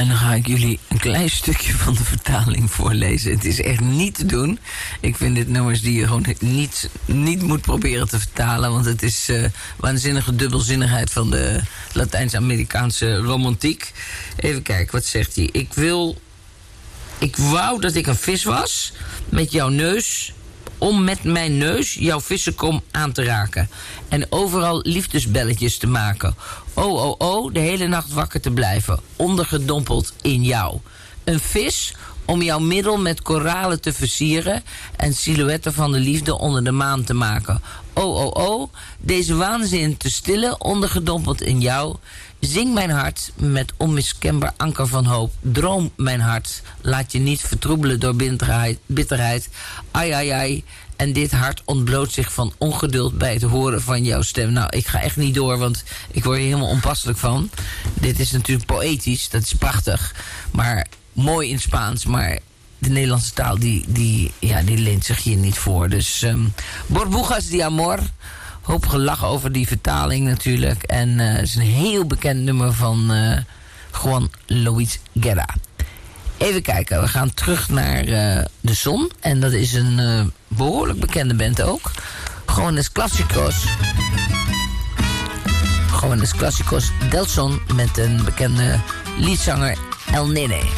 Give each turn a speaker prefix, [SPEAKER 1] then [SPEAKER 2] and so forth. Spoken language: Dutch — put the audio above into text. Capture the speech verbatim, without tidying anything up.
[SPEAKER 1] En dan ga ik jullie een klein stukje van de vertaling voorlezen. Het is echt niet te doen. Ik vind dit nummers die je gewoon niet, niet moet proberen te vertalen. Want het is uh, waanzinnige dubbelzinnigheid van de Latijns-Amerikaanse romantiek. Even kijken, wat zegt hij? Ik wil... Ik wou dat ik een vis was met jouw neus... om met mijn neus jouw vissenkom aan te raken. En overal liefdesbelletjes te maken. Oh, oh, oh, de hele nacht wakker te blijven. Ondergedompeld in jou. Een vis om jouw middel met koralen te versieren... en silhouetten van de liefde onder de maan te maken. Oh, oh, oh, deze waanzin te stillen, ondergedompeld in jou... Zing mijn hart met onmiskenbaar anker van hoop. Droom mijn hart, laat je niet vertroebelen door bitterheid. bitterheid. Ai, ai, ai. En dit hart ontbloot zich van ongeduld bij het horen van jouw stem. Nou, ik ga echt niet door, want ik word hier helemaal onpasselijk van. Dit is natuurlijk poëtisch, dat is prachtig. Maar mooi in Spaans, maar... de Nederlandse taal, die, die, ja, die leent zich hier niet voor. Dus, um, Burbujas de Amor... Hoop gelach over die vertaling natuurlijk. En uh, het is een heel bekend nummer van uh, Juan Luis Guerra. Even kijken, we gaan terug naar uh, De Zon. En dat is een uh, behoorlijk bekende band ook. Jóvenes Clásicos. Jóvenes Clásicos del Son met een bekende liedzanger El Nene.